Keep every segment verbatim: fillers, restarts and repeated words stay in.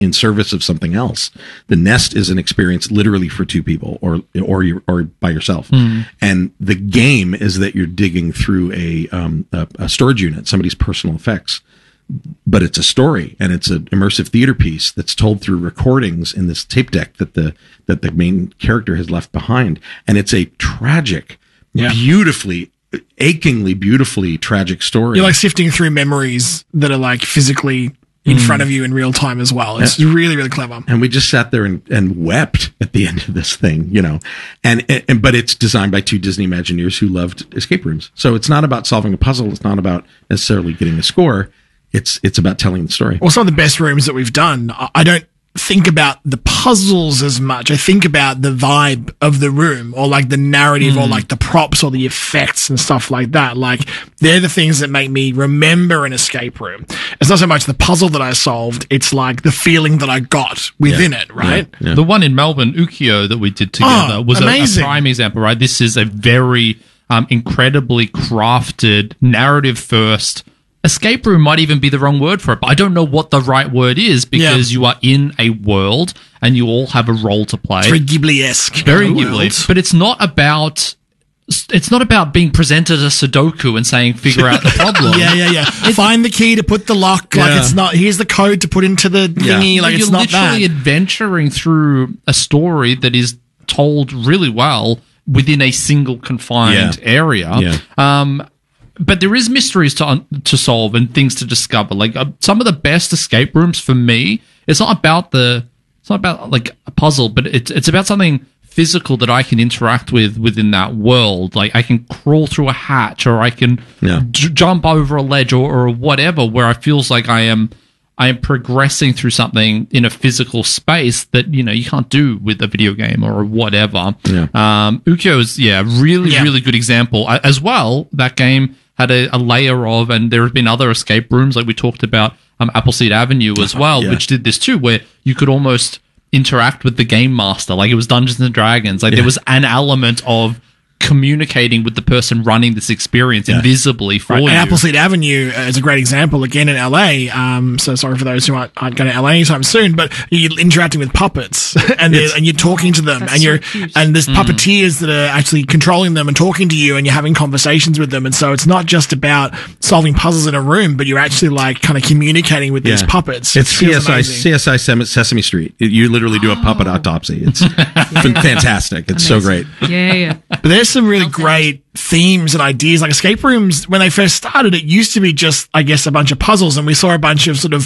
in service of something else. The nest is an experience literally for two people or or you or by yourself. Mm. And the game is that you're digging through a, um, a a storage unit, somebody's personal effects. But it's a story, and it's an immersive theater piece that's told through recordings in this tape deck that the that the main character has left behind. And it's a tragic, yeah. beautifully, achingly, beautifully tragic story. You're like sifting through memories that are like physically in mm. front of you in real time as well. It's yeah. really, really clever. And we just sat there and, and wept at the end of this thing, you know. And, and but it's designed by two Disney Imagineers who loved escape rooms. So it's not about solving a puzzle. It's not about necessarily getting a score. It's it's about telling the story. Well, some of the best rooms that we've done, I don't think about the puzzles as much. I think about the vibe of the room, or like the narrative, mm. or like the props or the effects and stuff like that. Like, they're the things that make me remember an escape room. It's not so much the puzzle that I solved, it's like the feeling that I got within yeah. it, right? Yeah. Yeah. The one in Melbourne, Ukiyo, that we did together oh, was a, a prime example, right? This is a very um, incredibly crafted, narrative first. Escape room might even be the wrong word for it, but I don't know what the right word is, because yeah. you are in a world and you all have a role to play. It's very Ghibli-esque. Very Ghibli. But it's not about it's not about being presented a Sudoku and saying, figure out the problem. yeah, yeah, yeah. Find the key to put the lock. Yeah. Like, it's not, here's the code to put into the thingy. Yeah. Like, You're it's not that. You're literally adventuring through a story that is told really well within a single confined yeah. area. Yeah. Um, But there is mysteries to to solve and things to discover. Like, uh, some of the best escape rooms for me, it's not about the, it's not about like a puzzle, but it's it's about something physical that I can interact with within that world. Like, I can crawl through a hatch, or I can yeah. j- jump over a ledge, or, or whatever, where I feels like I am I am progressing through something in a physical space that, you know, you can't do with a video game or whatever. Yeah. Um, Ukiyo is, yeah, really, yeah. really good example. As well, that game had a, a layer of, and there have been other escape rooms, like we talked about um, Appleseed Avenue as well, yeah. which did this too, where you could almost interact with the game master. Like, it was Dungeons and Dragons. Like, yeah. there was an element of communicating with the person running this experience yeah. invisibly for right. you. And Appleseed Avenue is a great example, again, in L A. Um, so sorry for those who aren't, aren't going to L A anytime soon, but you're interacting with puppets and and you're talking to them, and you're so and there's mm. puppeteers that are actually controlling them and talking to you, and you're having conversations with them. And so it's not just about solving puzzles in a room, but you're actually like kind of communicating with yeah. these puppets. It's C S I C S I Sesame Street. You literally do a puppet oh. autopsy. It's yeah. fantastic. It's amazing. So great. Yeah, yeah. But there's some really okay. great themes and ideas. Like, escape rooms, when they first started, it used to be just, I guess, a bunch of puzzles, and we saw a bunch of sort of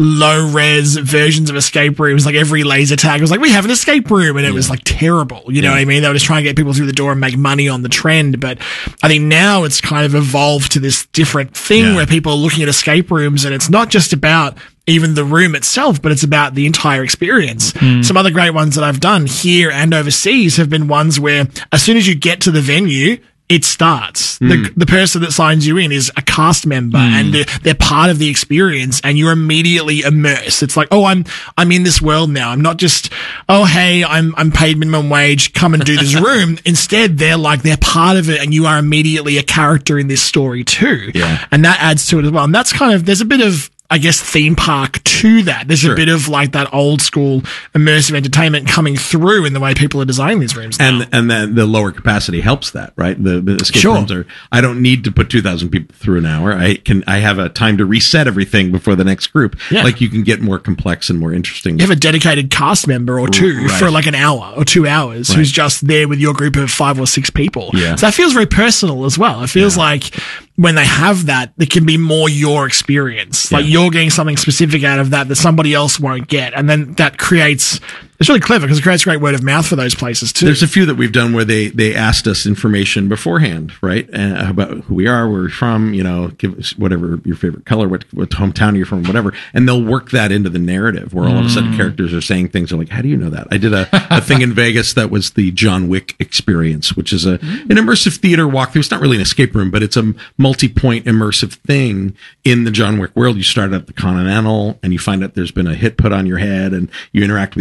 low-res versions of escape rooms. Like, every laser tag was like, we have an escape room, and it yeah. was like terrible. You know yeah. what I mean? They were just trying to get people through the door and make money on the trend. But I think now it's kind of evolved to this different thing yeah. where people are looking at escape rooms, and it's not just about even the room itself, but it's about the entire experience. Mm. Some other great ones that I've done here and overseas have been ones where as soon as you get to the venue, it starts. Mm. The the person that signs you in is a cast member, mm. and they're, they're part of the experience, and you're immediately immersed. It's like, oh, I'm I'm in this world now. I'm not just, oh, hey, I'm I'm paid minimum wage, come and do this room. Instead, they're like, they're part of it, and you are immediately a character in this story too. Yeah. And that adds to it as well. And that's kind of, there's a bit of, I guess, theme park to that. There's sure. a bit of like that old school immersive entertainment coming through in the way people are designing these rooms now. And and then the lower capacity helps that, right? The, the escape sure. rooms are, I don't need to put two thousand people through an hour. I can, I have a time to reset everything before the next group. Yeah. Like, you can get more complex and more interesting. You have a dedicated cast member or two right. for like an hour or two hours right. who's just there with your group of five or six people. Yeah. So that feels very personal as well. It feels yeah. like when they have that, it can be more your experience. Like, yeah. you're getting something specific out of that that somebody else won't get. And then that creates, it's really clever because it creates great word of mouth for those places too. There's a few that we've done where they, they asked us information beforehand, right? Uh, about who we are, where we're from, you know, give us whatever your favorite color, what, what hometown you're from, whatever. And they'll work that into the narrative where all mm. of a sudden characters are saying things. They're like, how do you know that? I did a, a thing in Vegas that was the John Wick experience, which is a, an immersive theater walkthrough. It's not really an escape room, but it's a multi-point immersive thing in the John Wick world. You start at the Continental and you find out there's been a hit put on your head, and you interact with these characters.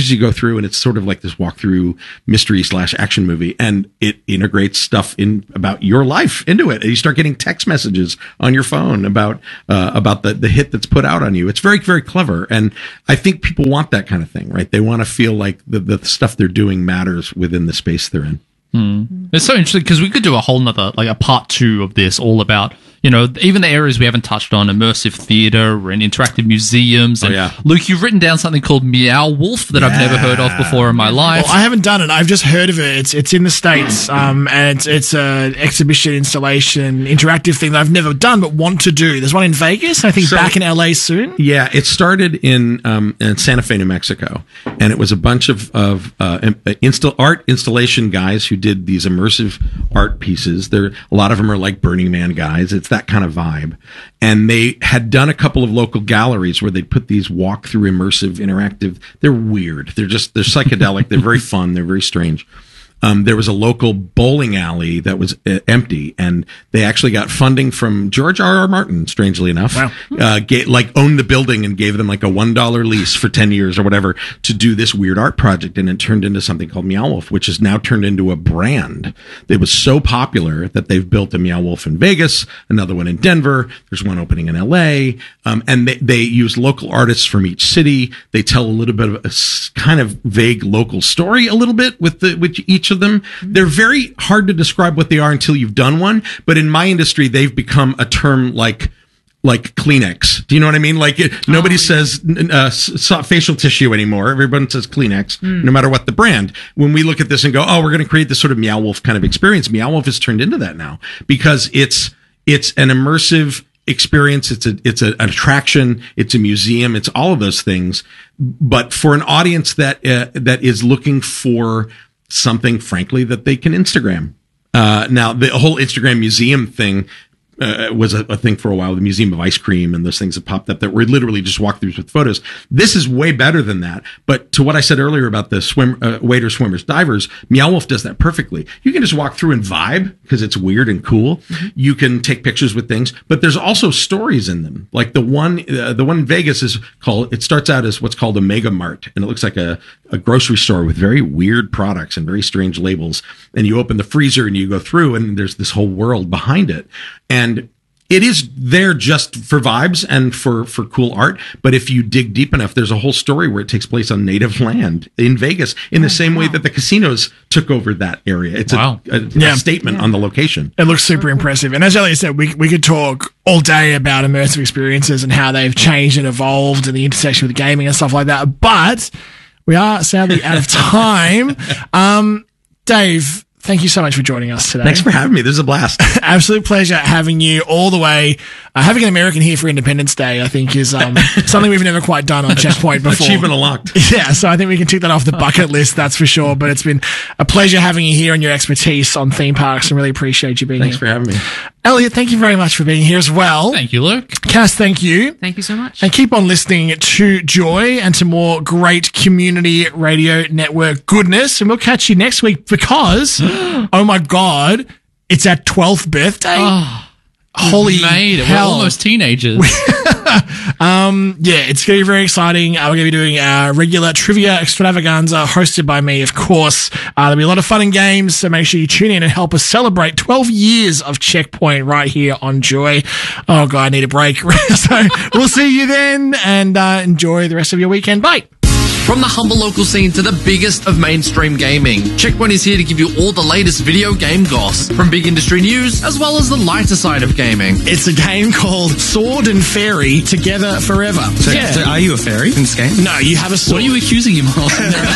as you go through, and it's sort of like this walkthrough mystery slash action movie, and it integrates stuff in about your life into it. And you start getting text messages on your phone about uh, about the the hit that's put out on you. It's very very clever, and I think people want that kind of thing, right? They want to feel like the the stuff they're doing matters within the space they're in. Hmm. It's so interesting because we could do a whole nother, like a part two of this, all about, you know, even the areas we haven't touched on, immersive theater and interactive museums. And oh, yeah. Luke, you've written down something called Meow Wolf that yeah. I've never heard of before in my life. Well, I haven't done it. I've just heard of it. It's it's in the States, um, and it's it's a exhibition, installation, interactive thing that I've never done but want to do. There's one in Vegas, I think, so, back in L A soon. Yeah, it started in um, in Santa Fe, New Mexico, and it was a bunch of of uh, install art installation guys who did these immersive art pieces. There, a lot of them are like Burning Man guys. It's that kind of vibe. And they had done a couple of local galleries where they put these walk-through immersive interactive. They're weird. They're just, they're psychedelic. They're very fun. They're very strange. Um, there was a local bowling alley that was uh, empty, and they actually got funding from George R. R. Martin, strangely enough. Wow. Uh, ga- like owned the building and gave them like a one dollar lease for ten years or whatever to do this weird art project, and it turned into something called Meow Wolf, which is now turned into a brand. It was so popular that they've built a Meow Wolf in Vegas, another one in Denver. There's one opening in L A, um, and they, they use local artists from each city. They tell a little bit of a s- kind of vague local story, a little bit with the with each of them. They're very hard to describe what they are until you've done one. But in my industry, they've become a term like like Kleenex. Do you know what I mean? Like it, nobody oh, says uh, s- facial tissue anymore. Everyone says Kleenex, mm. no matter what the brand. When we look at this and go, oh, we're going to create this sort of Meow Wolf kind of experience. Meow Wolf has turned into that now because it's it's an immersive experience. It's a it's a, an attraction. It's a museum. It's all of those things. But for an audience that uh, that is looking for something, frankly, that they can Instagram. Uh, now, the whole Instagram museum thing uh, was a, a thing for a while, the Museum of Ice Cream and those things that popped up that were literally just walkthroughs with photos. This is way better than that. But to what I said earlier about the swim, uh, waders, swimmers, divers, Meow Wolf does that perfectly. You can just walk through and vibe because it's weird and cool. Mm-hmm. You can take pictures with things, but there's also stories in them. Like the one, uh, the one in Vegas is called, it starts out as what's called a Mega Mart, and it looks like a, a grocery store with very weird products and very strange labels. And you open the freezer and you go through and there's this whole world behind it. And it is there just for vibes and for, for cool art. But if you dig deep enough, there's a whole story where it takes place on native land in Vegas in the oh, same wow. way that the casinos took over that area. It's wow. a, a, yeah. a statement yeah. on the location. It looks super impressive. And as Elliot said, we, we could talk all day about immersive experiences and how they've changed and evolved and the intersection with gaming and stuff like that. But we are sadly out of time. Um, Dave, thank you so much for joining us today. Thanks for having me. This is a blast. Absolute pleasure having you all the way. Uh, having an American here for Independence Day, I think, is um, something we've never quite done on Checkpoint before. Achievement unlocked. Yeah, so I think we can tick that off the bucket list, that's for sure. But it's been a pleasure having you here and your expertise on theme parks, and really appreciate you being Thanks here. Thanks for having me. Elliot, thank you very much for being here as well. Thank you, Luke. Cass, thank you. Thank you so much. And keep on listening to Joy and to more great community radio network goodness. And we'll catch you next week because, oh my God, it's our twelfth birthday. Oh, holy made it. hell. We're almost teenagers. um, yeah, it's going to be very exciting. Uh, we're going to be doing our regular trivia extravaganza hosted by me, of course. Uh, there'll be a lot of fun and games, so make sure you tune in and help us celebrate twelve years of Checkpoint right here on Joy. Oh, God, I need a break. So we'll see you then, and uh, enjoy the rest of your weekend. Bye. From the humble local scene to the biggest of mainstream gaming, Checkpoint is here to give you all the latest video game goss, from big industry news as well as the lighter side of gaming. It's a game called Sword and Fairy Together Forever. So, yeah. so are you a fairy in this game? No, you have a sword. What are you accusing him of?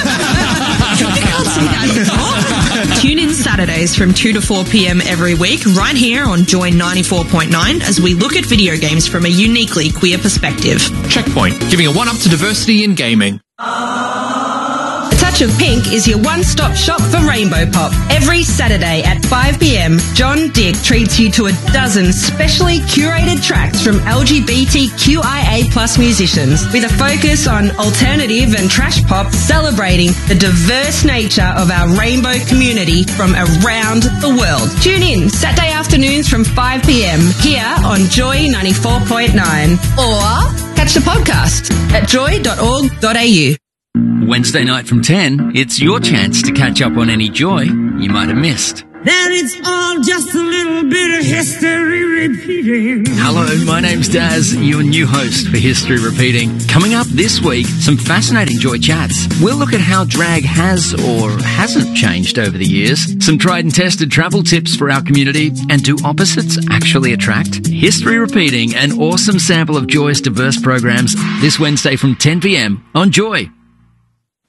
Tune in Saturdays from two to four p.m. every week, right here on Joy ninety-four point nine, as we look at video games from a uniquely queer perspective. Checkpoint, giving a one-up to diversity in gaming. A Touch of Pink is your one-stop shop for Rainbow Pop. Every Saturday at five p.m, John Dick treats you to a dozen specially curated tracks from L G B T Q I A plus musicians, with a focus on alternative and trash pop, celebrating the diverse nature of our rainbow community from around the world. Tune in Saturday afternoons from five p.m. here on Joy ninety-four point nine, or catch the podcast at joy dot org dot a u. Wednesday night from ten, it's your chance to catch up on any joy you might have missed. That it's all just a little bit of history repeating. Hello, my name's Daz, your new host for History Repeating. Coming up this week, some fascinating Joy chats. We'll look at how drag has or hasn't changed over the years, some tried and tested travel tips for our community, and do opposites actually attract? History Repeating, an awesome sample of Joy's diverse programs this Wednesday from ten p.m. on Joy.